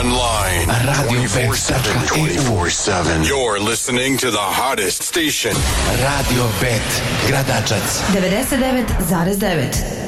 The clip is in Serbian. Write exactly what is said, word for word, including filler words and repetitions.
online. radio bet dot e u. You're listening to the hottest station. Radio Bet, Gradačac. devedeset devet zarez devet.